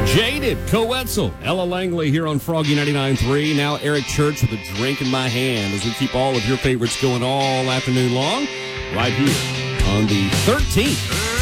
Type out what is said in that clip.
Jaded, Co-Etzel, Ella Langley here on Froggy 99.3. Now Eric Church with a drink in my hand as we keep all of your favorites going all afternoon long right here on the 13th